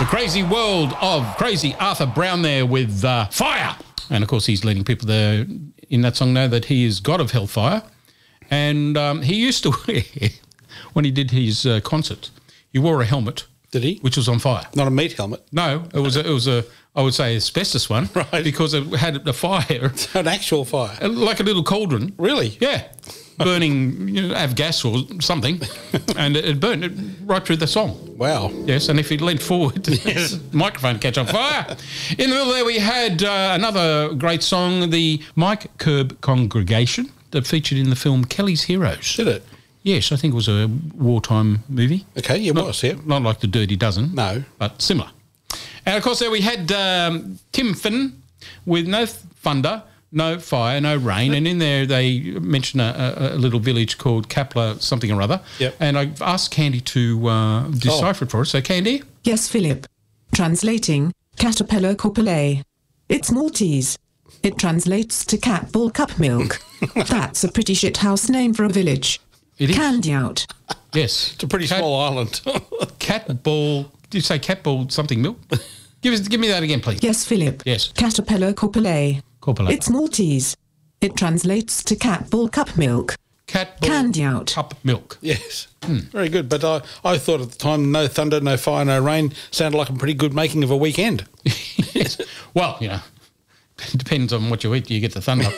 The crazy world of crazy Arthur Brown there with Fire. And, of course, he's letting people there in that song know that he is God of Hellfire. And he used to wear, when he did his concert, he wore a helmet. Did he? Which was on fire. Not a meat helmet? No, it was a I would say, asbestos one. Right. Because it had a fire. An actual fire? Like a little cauldron. Really? Yeah. Burning, have gas or something. And it burned it right through the song. Wow. Yes, and if he leant forward, the microphone catch on fire. In the middle there we had another great song, the Mike Curb Congregation, that featured in the film Kelly's Heroes. Did it? Yes, I think it was a wartime movie. Okay, it was, yeah. Not like The Dirty Dozen. No. But similar. And, of course, there we had Tim Finn with No Thunder, No Fire, No Rain. And in there they mention a little village called Kapla something or other. Yep. And I've asked Candy to decipher it for us. So, Candy? Yes, Philip. Translating, Caterpillar Copulae. It's Maltese. It translates to cat ball cup milk. That's a pretty shithouse name for a village. It is. Candy out. Yes. It's a pretty small island. Cat ball. Did you say cat ball something milk? Give me that again, please. Yes, Philip. Yes. Caterpillar Copulae. Copulae. It's Maltese. It translates to cat ball cup milk. Cat ball Candy out. cup milk. Yes. Very good. But I thought at the time, No Thunder, No Fire, No Rain sounded like a pretty good making of a weekend. Yes. Well, it depends on what you eat. You get the thunder.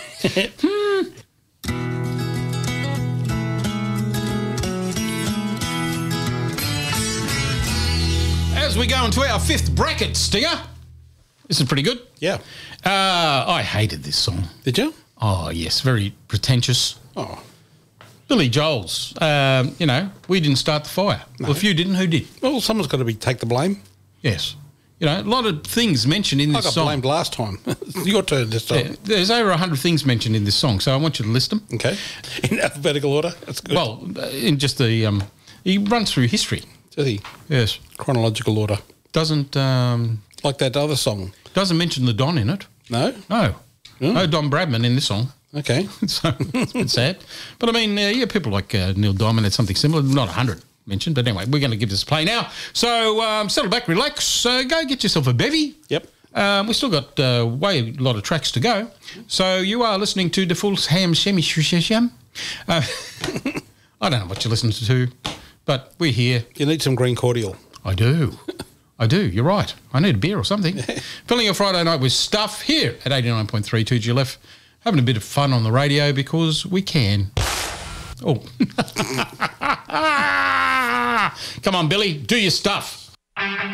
As we go into our fifth bracket, Stinger. This is pretty good. Yeah. I hated this song. Did you? Oh, yes. Very pretentious. Oh. Billy Joel's. We didn't start the fire. No. Well, if you didn't, who did? Well, someone's got to take the blame. Yes. A lot of things mentioned in I this got song. blamed last time. It's your turn this time. Yeah, there's over 100 things mentioned in this song, so I want you to list them. Okay. In alphabetical order? That's good. Well, in just the... he runs through history. Does he? Yes. Chronological order. Doesn't... Like that other song. Doesn't mention the Don in it. No? No. Oh. No Don Bradman in this song. Okay. So it's a bit sad. But, I mean, people like Neil Diamond had something similar. Not 100 mentioned, but anyway, we're going to give this a play now. So settle back, relax, go get yourself a bevy. Yep. We've still got a lot of tracks to go. So you are listening to the Full Ham Shemmy Sham. I don't know what you're listening to, but we're here. You need some green cordial. I do. You're right. I need a beer or something. Filling your Friday night with stuff here at 89.3 2GLF. Having a bit of fun on the radio because we can. Oh. Come on, Billy, do your stuff.